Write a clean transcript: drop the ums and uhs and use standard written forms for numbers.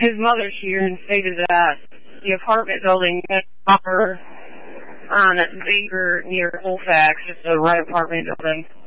his mother's here and stated that the apartment building next door on Baker near Colfax is the right apartment building.